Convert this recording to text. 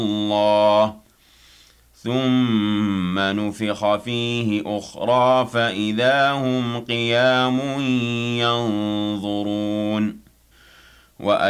اللَّهِ ثُمَّ نُفِخَ فِيهِ أُخْرَىٰ فَإِذَا هُمْ قِيَامٌ يَنظُرُونَ